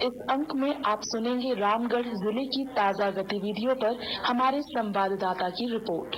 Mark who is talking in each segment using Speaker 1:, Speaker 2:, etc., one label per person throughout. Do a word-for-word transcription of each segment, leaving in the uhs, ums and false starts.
Speaker 1: इस अंक में आप सुनेंगे रामगढ़ जिले की ताजा गतिविधियों पर हमारे संवाददाता की रिपोर्ट।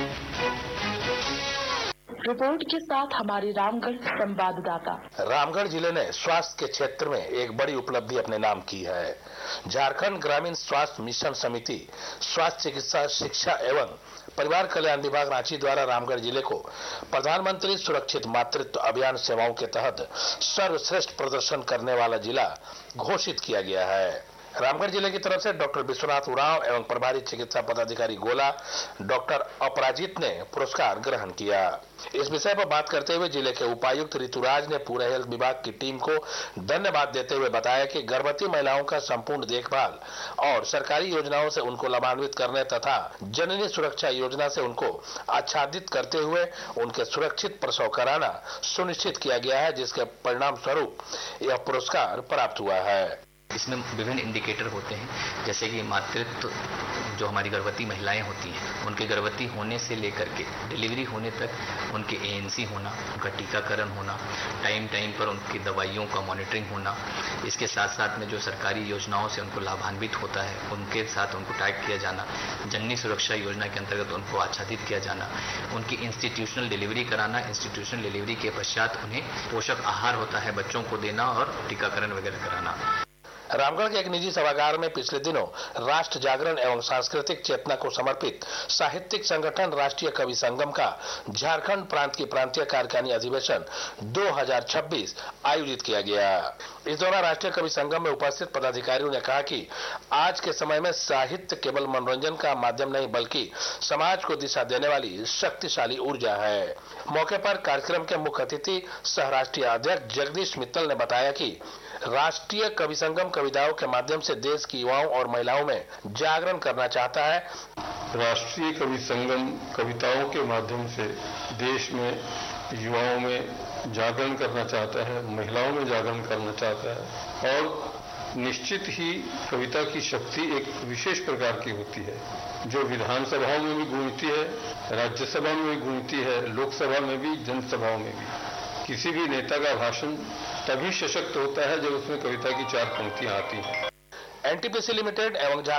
Speaker 1: रिपोर्ट के साथ हमारे रामगढ़ संवाददाता।
Speaker 2: रामगढ़ जिले ने स्वास्थ्य के क्षेत्र में एक बड़ी उपलब्धि अपने नाम की है। झारखंड ग्रामीण स्वास्थ्य मिशन समिति स्वास्थ्य चिकित्सा शिक्षा एवं परिवार कल्याण विभाग रांची द्वारा रामगढ़ जिले को प्रधानमंत्री सुरक्षित मातृत्व अभियान सेवाओं के तहत सर्वश्रेष्ठ प्रदर्शन करने वाला जिला घोषित किया गया है। रामगढ़ जिले की तरफ से डॉक्टर विश्वनाथ उरांव एवं प्रभारी चिकित्सा पदाधिकारी गोला डॉक्टर अपराजित ने पुरस्कार ग्रहण किया। इस विषय पर बात करते हुए जिले के उपायुक्त ऋतुराज ने पूरे हेल्थ विभाग की टीम को धन्यवाद देते हुए बताया कि गर्भवती महिलाओं का संपूर्ण देखभाल और सरकारी योजनाओं से उनको लाभान्वित करने तथा जननी सुरक्षा योजना से उनको आच्छादित करते हुए उनके सुरक्षित प्रसव कराना सुनिश्चित किया गया है, जिसके परिणाम स्वरूप यह पुरस्कार प्राप्त हुआ है।
Speaker 3: इसमें विभिन्न इंडिकेटर होते हैं, जैसे कि मातृत्व जो हमारी गर्भवती महिलाएं होती हैं उनके गर्भवती होने से लेकर के डिलीवरी होने तक उनके ए एन सी होना, उनका टीकाकरण होना, टाइम टाइम पर उनकी दवाइयों का मॉनिटरिंग होना, इसके साथ साथ में जो सरकारी योजनाओं से उनको लाभान्वित होता है उनके साथ उनको टैग किया जाना, जननी सुरक्षा योजना के अंतर्गत उनको आच्छादित किया जाना, उनकी इंस्टीट्यूशनल डिलीवरी कराना, इंस्टीट्यूशनल डिलीवरी के पश्चात उन्हें पोषक आहार होता है बच्चों को देना और टीकाकरण वगैरह कराना।
Speaker 2: रामगढ़ के एक निजी सभागार में पिछले दिनों राष्ट्र जागरण एवं सांस्कृतिक चेतना को समर्पित साहित्यिक संगठन राष्ट्रीय कवि संगम का झारखंड प्रांत की प्रांतीय कार्यकारिणी अधिवेशन दो हज़ार छब्बीस आयोजित किया गया। इस दौरान राष्ट्रीय कवि संगम में उपस्थित पदाधिकारियों ने कहा कि आज के समय में साहित्य केवल मनोरंजन का माध्यम नहीं बल्कि समाज को दिशा देने वाली शक्तिशाली ऊर्जा है। मौके पर कार्यक्रम के मुख्य अतिथि सह राष्ट्रीय अध्यक्ष जगदीश मित्तल ने बताया कि राष्ट्रीय कवि संगम कविताओं के माध्यम से देश की युवाओं और महिलाओं में जागरण करना चाहता है।
Speaker 4: राष्ट्रीय कवि संगम कविताओं के माध्यम से देश में युवाओं में जागरण करना चाहता है, महिलाओं में जागरण करना चाहता है और निश्चित ही कविता की शक्ति एक विशेष प्रकार की होती है जो विधानसभाओं में भी गूंजती है, राज्यसभा में भी गूंजती है, लोकसभा में भी, जनसभाओं में भी। किसी भी नेता का भाषण तभी सशक्त होता है जब उसमें कविता की चार पंक्तियां आती हैं।
Speaker 2: N T P C limited एवं